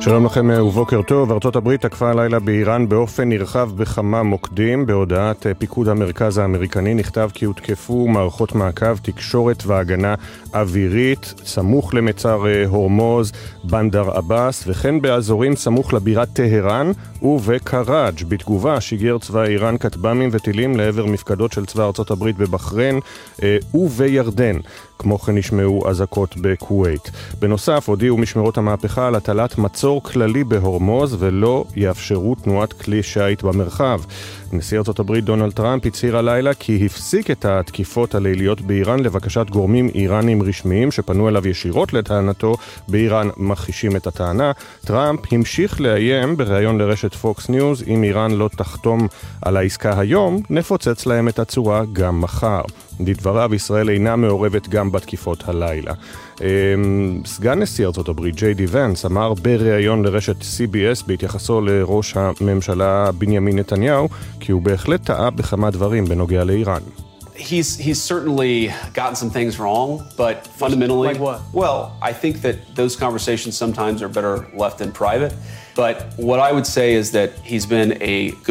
שלום לכם ובוקר טוב. ארצות הברית תקפה הלילה באיראן באופן נרחב בכמה מוקדים. בהודעת פיקוד המרכז האמריקני נכתב כי הותקפו מערכות מעקב, תקשורת והגנה אווירית סמוך למצר הורמוז, בנדר עבאס, וכן באזורים סמוך לבירת טהרן ובקראג'. בתגובה שיגר צבא איראן כטב"מים וטילים לעבר מפקדות של צבא ארצות הברית בבחריין ובירדן. כמו כן נשמעו אזעקות בכווית. בנוסף הודיעו משמרות המהפכה על הטלת מצור כללי בהורמוז ולא יאפשרו תנועת כלי שיט במרחב. נשיא ארצות הברית דונלד טראמפ הצהיר הלילה כי הפסיק את התקיפות הליליות באיראן לבקשת גורמים איראנים רשמיים שפנו אליו ישירות. לטענתו באיראן מכחישים את הטענה. טראמפ המשיך לאיים בריאיון לרשת פוקס ניוז, אם איראן לא תחתום על העסקה היום נפוצץ להם את הצורה גם מחר. לדבריו ישראל אינה מעורבת גם בתקיפות הלילה. סגן נשיא ארצות הברית ג'יי די ונס אמר בריאיון לרשת CBS בהתייחסו לראש הממשלה בנימין נתניהו כי הוא בהחלט טעה בכמה דברים בנוגע לאיראן. He's certainly gotten some things wrong, but fundamentally, like what? Well, I think that those conversations sometimes are better left in private. But what I would say is that he's been a